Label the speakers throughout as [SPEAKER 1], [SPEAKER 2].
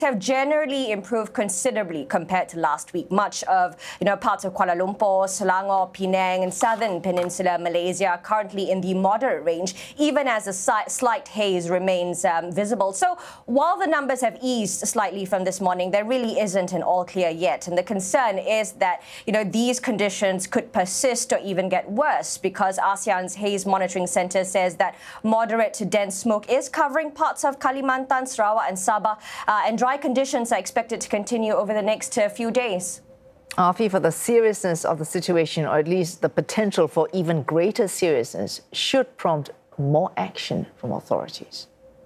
[SPEAKER 1] have generally improved considerably compared to last week. Much of parts of Kuala Lumpur, Selangor, Penang and southern Peninsular Malaysia are currently in the moderate range, even as a slight haze remains visible. So while the numbers have eased slightly from this morning, there really isn't an all clear yet. And the concern is that these conditions could persist or even get worse, because ASEAN's Haze Monitoring Centre says that moderate to dense smoke is covering parts of Kalimantan, Sarawak and Sabah, and dry conditions are expected to continue over the next few days.
[SPEAKER 2] Afifa, the seriousness of the situation, or at least the potential for even greater seriousness, should prompt more action from authorities.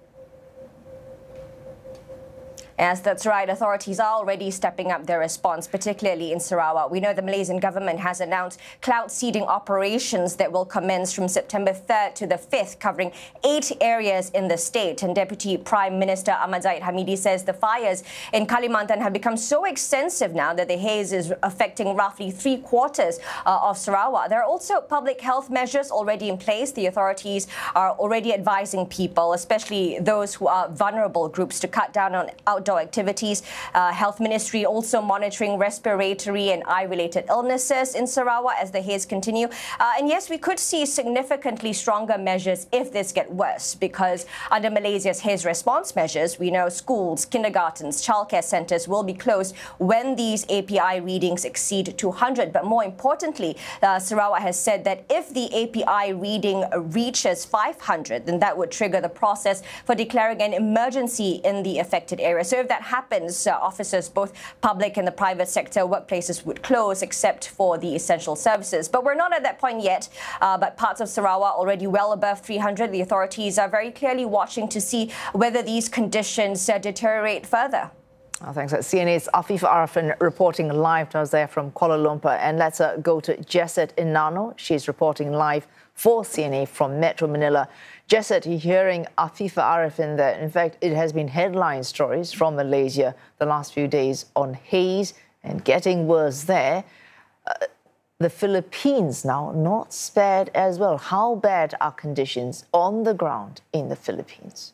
[SPEAKER 1] Yes, that's right. Authorities are already stepping up their response, particularly in Sarawak. We know the Malaysian government has announced cloud seeding operations that will commence from September 3rd to the 5th, covering 8 areas in the state. And Deputy Prime Minister Ahmad Zahid Hamidi says the fires in Kalimantan have become so extensive now that the haze is affecting roughly 3/4 of Sarawak. There are also public health measures already in place. The authorities are already advising people, especially those who are vulnerable groups, to cut down on outdoor activities. Health Ministry also monitoring respiratory and eye-related illnesses in Sarawak as the haze continue. And yes, we could see significantly stronger measures if this get worse, because under Malaysia's haze response measures, we know schools, kindergartens, childcare centres will be closed when these API readings exceed 200. But more importantly, Sarawak has said that if the API reading reaches 500, then that would trigger the process for declaring an emergency in the affected area. So if that happens, offices, both public and the private sector workplaces, would close except for the essential services. But we're not at that point yet. But parts of Sarawak already well above 300. The authorities are very clearly watching to see whether these conditions deteriorate further.
[SPEAKER 2] Oh, thanks. CNA's Afifa Arifin reporting live to us there from Kuala Lumpur. And let's go to Jesset Inano. She's reporting live for CNA from Metro Manila. Jesset, you're hearing Afifa Arifin there. In fact, it has been headline stories from Malaysia the last few days on haze and getting worse there. The Philippines now not spared as well. How bad are conditions on the ground in the Philippines?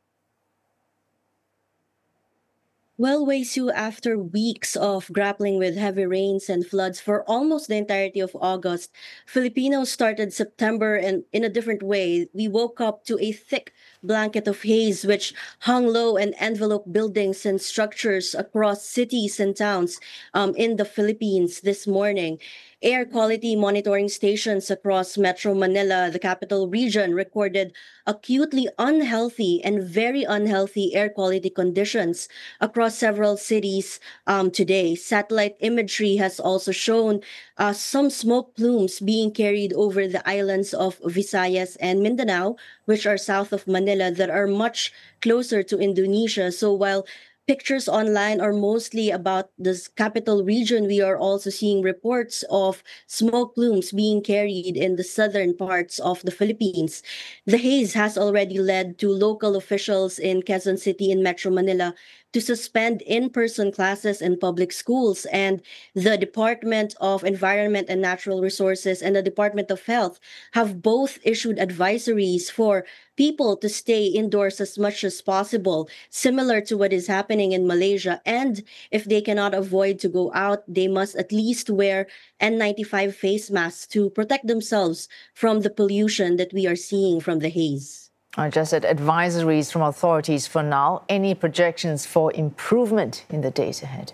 [SPEAKER 3] Well, Wei-Su, after weeks of grappling with heavy rains and floods for almost the entirety of August, Filipinos started September in a different way. We woke up to a thick blanket of haze which hung low and enveloped buildings and structures across cities and towns in the Philippines this morning. Air quality monitoring stations across Metro Manila, the capital region, recorded acutely unhealthy and very unhealthy air quality conditions across several cities today. Satellite imagery has also shown some smoke plumes being carried over the islands of Visayas and Mindanao, which are south of Manila, that are much closer to Indonesia. So while pictures online are mostly about this capital region, we are also seeing reports of smoke plumes being carried in the southern parts of the Philippines. The haze has already led to local officials in Quezon City and Metro Manila to suspend in-person classes in public schools, and the Department of Environment and Natural Resources and the Department of Health have both issued advisories for people to stay indoors as much as possible, similar to what is happening in Malaysia. And if they cannot avoid to go out, they must at least wear N95 face masks to protect themselves from the pollution that we are seeing from the haze.
[SPEAKER 2] I just said advisories from authorities for now. Any projections for improvement in the days ahead?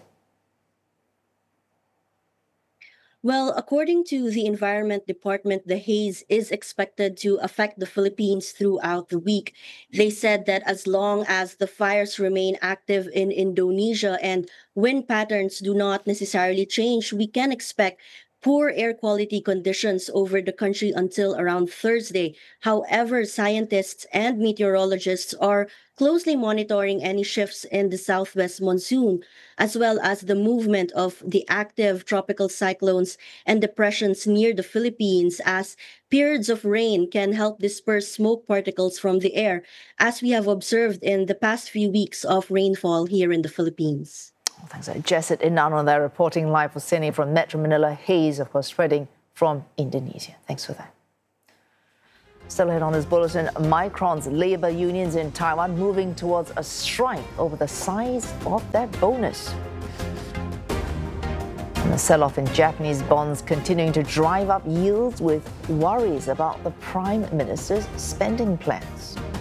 [SPEAKER 3] Well, according to the Environment Department, the haze is expected to affect the Philippines throughout the week. They said that as long as the fires remain active in Indonesia and wind patterns do not necessarily change, we can expect poor air quality conditions over the country until around Thursday. However, scientists and meteorologists are closely monitoring any shifts in the southwest monsoon, as well as the movement of the active tropical cyclones and depressions near the Philippines, as periods of rain can help disperse smoke particles from the air, as we have observed in the past few weeks of rainfall here in the Philippines.
[SPEAKER 2] Thanks. Jesset Inano there reporting live for CNA from Metro Manila. Haze, of course, spreading from Indonesia. Thanks for that. Still ahead on this bulletin, Micron's labor unions in Taiwan moving towards a strike over the size of their bonus. And the sell-off in Japanese bonds continuing to drive up yields with worries about the Prime Minister's spending plans.